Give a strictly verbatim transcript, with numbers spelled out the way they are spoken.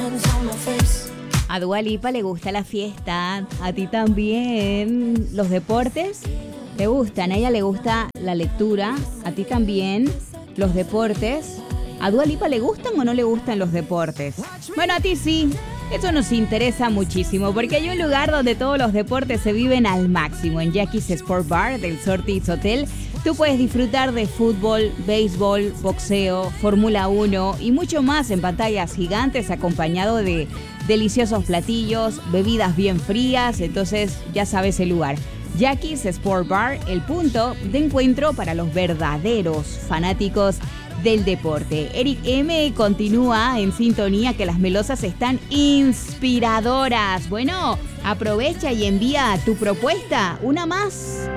A Dua Lipa le gusta la fiesta, a ti también. ¿Los deportes te gustan? A ella le gusta la lectura, a ti también. Los deportes. ¿A Dua Lipa le gustan o no le gustan los deportes? Bueno, a ti sí. Eso nos interesa muchísimo porque hay un lugar donde todos los deportes se viven al máximo. En Jackie's Sport Bar del Sortis Hotel, tú puedes disfrutar de fútbol, béisbol, boxeo, Fórmula uno y mucho más en pantallas gigantes acompañado de deliciosos platillos, bebidas bien frías. Entonces ya sabes el lugar. Jackie's Sport Bar, el punto de encuentro para los verdaderos fanáticos del deporte. Eric M. continúa en sintonía que las melosas están inspiradoras. Bueno, aprovecha y envía tu propuesta. Una más.